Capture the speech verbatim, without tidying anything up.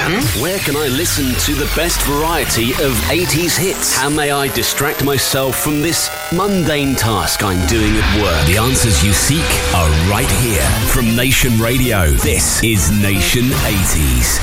Dan. Where can I listen to the best variety of eighties hits? How may I distract myself from this mundane task I'm doing at work? The answers you seek are right here. From Nation Radio, this is Nation eighties.